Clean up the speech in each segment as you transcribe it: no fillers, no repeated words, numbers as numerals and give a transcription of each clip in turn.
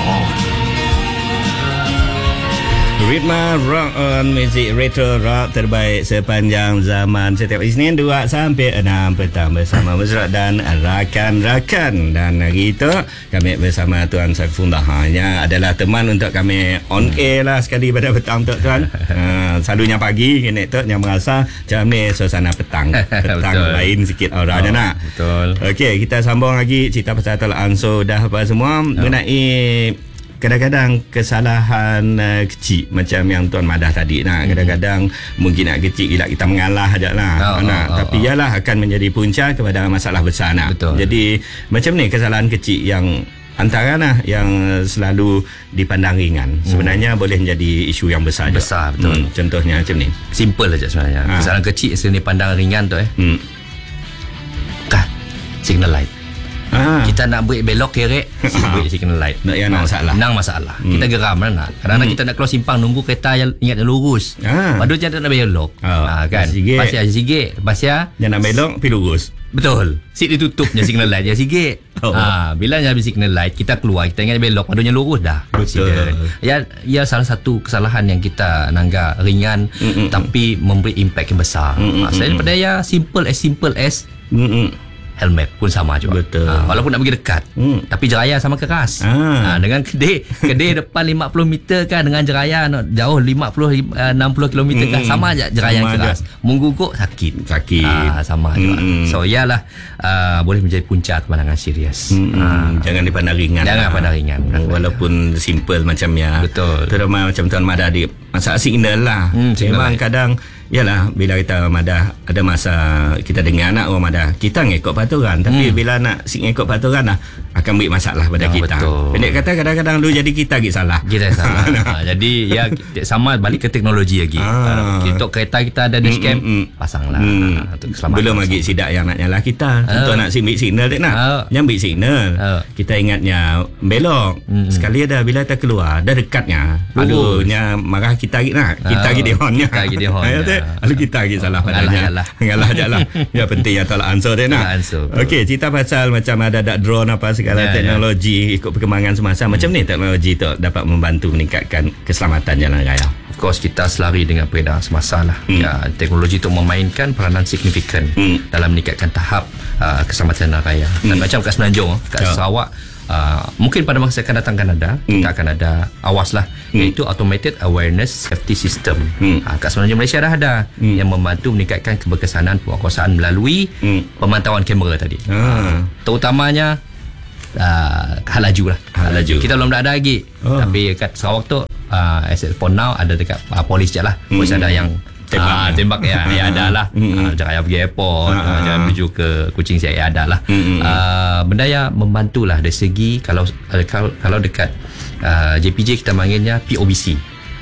Ritma Rock on Music Retro Rock terbaik sepanjang zaman. Setiap Isnin 2 sampai 6 petang bersama Mesra dan rakan-rakan. Dan hari itu kami bersama Tuan Saifullah. Hanya adalah teman untuk kami on air lah sekali pada petang tu Tuan. Selalunya pagi kini tu yang merasa macam ni suasana petang. Petang lain sikit auranya nak. Betul. Okey, kita sambung lagi cerita pasal Tol Ansur dah apa semua mengenai kadang-kadang kesalahan kecil macam yang Tuan Madah tadi nah, kadang-kadang mungkin nak kecil gila kita mengalah aja lah tapi ialah akan menjadi punca kepada masalah besar nak. Betul. Jadi macam ni kesalahan kecil yang antara nah yang selalu dipandang ringan sebenarnya boleh menjadi isu yang besar betul. Contohnya macam ni, simple aja sebenarnya. Kesalahan kecil sini pandang ringan tu signal light. Kita nak break belok kerek break signal light nak masalah. Kita geram lah nak. Kadang-kadang kita nak keluar simpang nunggu kereta yang ingat dia lurus. Padu je nak belok. Kan. Pasal sigit. Pasal yang nak belok pergi lurus. Betul. Seat ditutupnya signal light dia sigit. Bila nya habis signal light kita keluar kita ingat belok padunya lurus dah. Betul. Ya salah satu kesalahan yang kita nanggap ringan tapi memberi impact yang besar. Selain daripada ya simple as helmet pun sama juga. Betul. Walaupun nak pergi dekat tapi jeraya sama keras. Dengan kedai depan 50 meter kan dengan jeraya jauh 50 60 km kan sama aja jeraya yang keras. Mengguguk sakit. Sama juga. So iyalah boleh menjadi punca kemandangan serius. Jangan dipandang ringan. Walaupun simple macam ya. Betul. Terutama macam Tuan Madah di masalah signal lah. Memang kadang yalah bila kita Madah ada masa kita dengar anak orang Madah kita ngikut peraturan tapi bila nak ngikut peraturan lah akan beri masalah pada kita. Betul. Pendek kata kadang-kadang lu jadi kita salah. Jadi ya sama balik ke teknologi lagi. Kita kereta kita ada dashcam pasanglah untuk keselamatan. Belum lagi sidak yang nak nyala kita. Contoh nak beri signal dek nak. Yang beri signal. Kita ingatnya belok. Sekali ada bila kita keluar dah dekatnya. Aduhnya marah kita lagi nak. Kita lagi di hornnya. Lalu kita lagi salah padanya. Ngalah je lah. Ya penting yang tolak ansur dia nak. Okey, cerita pasal macam ada drone apa segala teknologi ikut perkembangan semasa. Macam ni teknologi tu dapat membantu meningkatkan keselamatan jalan raya. Of course kita selari dengan peredaran semasa lah. Teknologi tu memainkan peranan signifikan dalam meningkatkan tahap keselamatan jalan raya. Dan macam kat Semenanjung, kat Sarawak, mungkin pada masa akan datang kita akan ada awas lah, iaitu Automated Awareness Safety System. Kat Semenanjung Malaysia dah ada yang membantu meningkatkan keberkesanan penguasaan melalui pemantauan kamera tadi. Terutamanya hal laju lah. Kita belum ada lagi, tapi kat Sarawak tu as for now ada dekat polis je lah. Polis ada yang tembak ya ada lah. Jangan pergi airport, jangan menuju ke Kuching Siak ada lah. Benda yang membantulah dari segi kalau dekat JPJ kita panggilnya POBC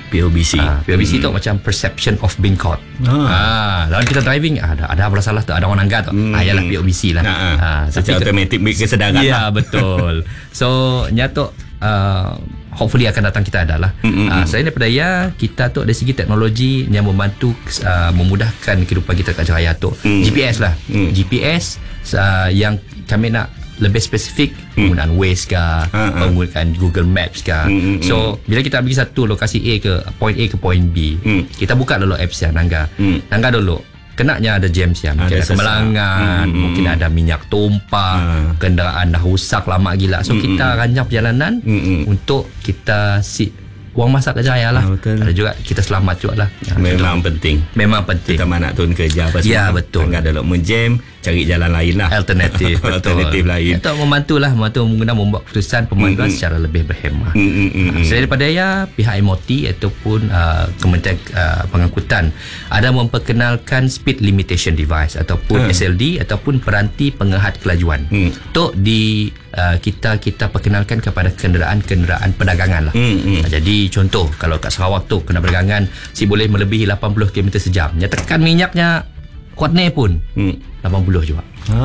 tu macam perception of being caught. Lalu kita driving ada apa salah tu, ada orang nanggar tu, ialah POBC lah. Secara automatik kesedaran lah. Betul. So nyata hopefully akan datang kita adalah selain daripada kita tu dari segi teknologi yang membantu memudahkan kehidupan kita kat jalan raya tu, GPS lah. GPS yang kami nak lebih spesifik penggunaan Waze ke, penggunaan Google Maps ke. So bila kita pergi satu lokasi A ke point B, kita buka dulu apps yang nangga dulu kenanya ada jam siang, mungkin ada kemalangan, mungkin ada minyak tumpah, kenderaan dah rusak lama gila. So kita rancang perjalanan untuk kita wang masak kerja lah. Ada juga kita selamat juga lah. Memang penting. Kita nak turun kerja apa semua. Betul. Enggak ada menjam, cari jalan lain lah. Alternatif lain. Untuk membantu membuat keputusan pemanduan secara lebih berhemah. Selain daripada pihak MOT ataupun Kementerian Pengangkutan ada memperkenalkan speed limitation device ataupun SLD ataupun peranti pengehat kelajuan. Untuk kita perkenalkan kepada kenderaan-kenderaan perdagangan lah. Jadi contoh kalau kat Sarawak tu kena perdagangan boleh melebihi 80 km sejam, tekan minyaknya kuat ni pun 80 juga.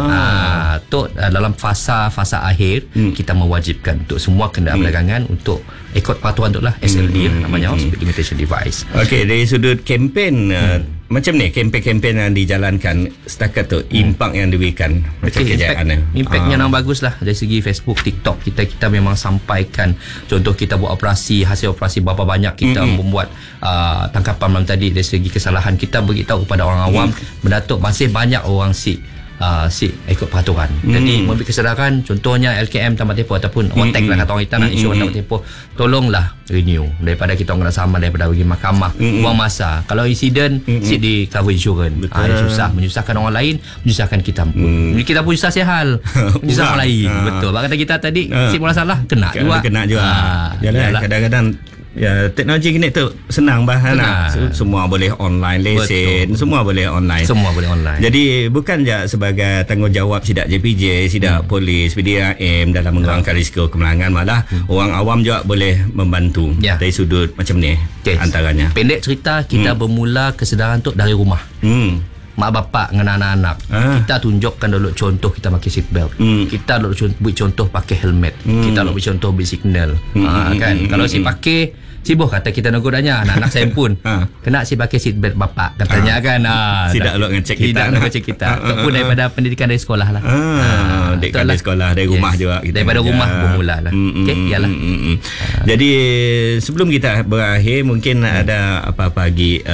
Dalam fasa akhir kita mewajibkan untuk semua kenderaan perdagangan untuk ikut peraturan tu lah, SLD namanya, Speed Limitation Device. Okey, dari sudut kempen macam ni, kempen-kempen yang dijalankan setakat tu, impak yang diberikan macam impactnya yang bagus lah dari segi Facebook, TikTok. Kita memang sampaikan, contoh kita buat operasi, hasil operasi berapa banyak kita membuat tangkapan malam tadi. Dari segi kesalahan kita beritahu kepada orang awam, benda tu masih banyak orang ikut peraturan. Jadi memberi kesedaran, contohnya LKM tambah tempoh ataupun OTEC lah kata orang kita nak insurans tambah tempoh, tolonglah renew daripada kita kena sama, daripada pergi mahkamah buang masa. Kalau insiden di cover insurans, menyusahkan orang lain, menyusahkan kita pun. Kita pun susah sehal menyusahkan orang lain. Betul, kata kita tadi mula salah kena juga. Yalah, kadang-kadang teknologi kini tu senang semua boleh online, lesen. Betul. Semua boleh online. Jadi bukan je sebagai tanggungjawab sidak JPJ, sidak polis, PDRM dalam mengurangkan risiko kemenangan, malah orang awam juga boleh membantu dari sudut macam ni. Antaranya pendek cerita, kita bermula kesedaran tu dari rumah. Mak bapak dengan anak-anak, kita tunjukkan dulu contoh kita pakai seat belt, kita dulu buat contoh pakai helmet, kita dulu buat contoh beri signal. Kan kalau si pakai Ciboh kata kita negodanya, anak-anak saya pun kena si pakai seat belt bapak katanya kan. Tidak lo ngecek kita. Ataupun daripada pendidikan dari sekolah lah. Dari sekolah, dari rumah juga kita daripada rumah bermula lah. Yalah. Jadi sebelum kita berakhir, mungkin ada apa-apa lagi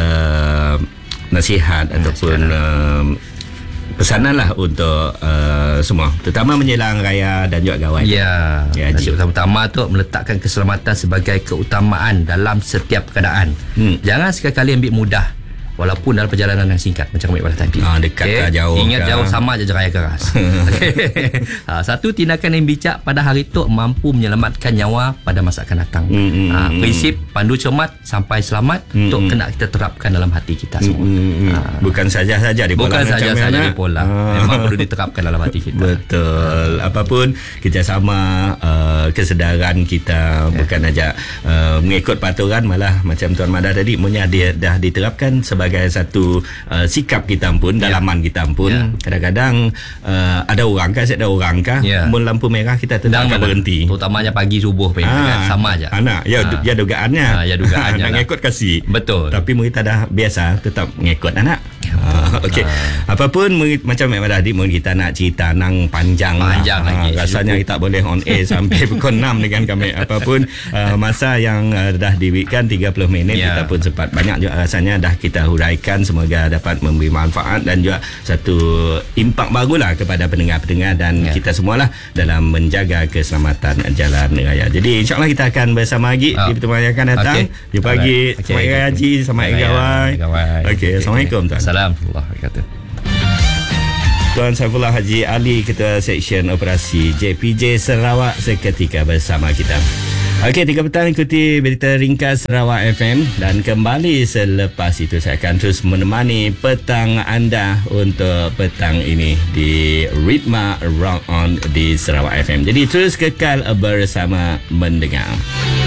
nasihat ataupun pesanan lah untuk semua, terutama menjelang raya dan juga gawai. Nasihat utama tu meletakkan keselamatan sebagai keutamaan dalam setiap keadaan. Jangan sekali-kali ambil mudah walaupun dalam perjalanan yang singkat, macam ambil pada tadi. Dekat ke jauh, ingat jauh sama je raya keras. Satu tindakan yang bijak pada hari itu mampu menyelamatkan nyawa pada masa akan datang. Prinsip pandu cermat sampai selamat tu kena kita terapkan dalam hati kita semua. Bukan saja-saja di bola. Memang perlu diterapkan dalam hati kita. Betul. Apapun kerjasama, kesedaran kita, bukan aja mengikut peraturan, malah macam Tuan Madah tadi punya dia dah diterapkan sebagai satu sikap kita pun, dalaman kita pun. Kadang-kadang ada orang kah, ada orang kah, mun lampu merah kita tetap akan berhenti. Terutamanya pagi subuh kan, sama aja. Dugaannya. Nak ngikut kasih. Betul. Tapi kita dah biasa tetap ngikut anak. Okey. Apapun macam Mak Madah, mun kita nak cerita nang panjang lagi. Rasanya kita boleh on air sampai pukul 6 dengan kami. Apapun masa yang dah diberikan 30 minit, kita pun sempat banyak juga rasanya dah kita huraikan. Semoga dapat memberi manfaat dan juga satu impak barulah kepada pendengar-pendengar dan kita semualah dalam menjaga keselamatan jalan raya. Jadi insyaAllah kita akan bersama lagi di pertemuan yang akan datang. Jumpa lagi. Selamat Raya Haji, selamat Hari Gawai. Okey, Assalamualaikum tuan. Assalamualaikum warahmatullahi wabarakatuh. Tuan Saifullah Haji Ali, Ketua Seksyen Operasi JPJ Sarawak seketika bersama kita. Okey, 3 petang ikuti berita ringkas Sarawak FM dan kembali selepas itu saya akan terus menemani petang anda untuk petang ini di Ritma Rock On di Sarawak FM. Jadi terus kekal bersama mendengar.